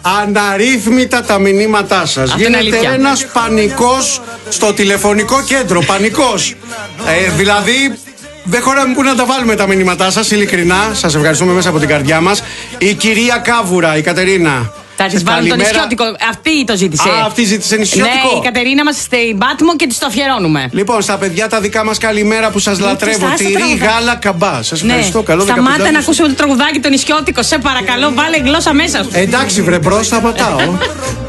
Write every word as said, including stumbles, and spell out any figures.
αναρρύθμιτα τα μηνύματά σας. Γίνεται ένας πανικός στο τηλεφωνικό κέντρο. Πανικός. Ε, δηλαδή, δεν χωράμε που να τα βάλουμε τα μηνύματά σας, ειλικρινά. Σας ευχαριστούμε μέσα από την καρδιά μας. Η κυρία Κάβουρα, η Κατερίνα. Θα τη βάλω το νησιώτικο. Αυτή το ζήτησε. Α, αυτή ζήτησε νησιώτικο. Ναι, η Κατερίνα μας στην Πάτμο και τη το αφιερώνουμε. Λοιπόν, στα παιδιά τα δικά μας καλημέρα που σας λατρεύω. Τυρί, γάλα, καμπά. Σας ευχαριστώ. Ναι. Καλό Σταμάτα να ακούσουμε το τραγουδάκι το νησιώτικο. Σε παρακαλώ, βάλε γλώσσα μέσα σου. Εντάξει, βρε μπρος, θα πατάω.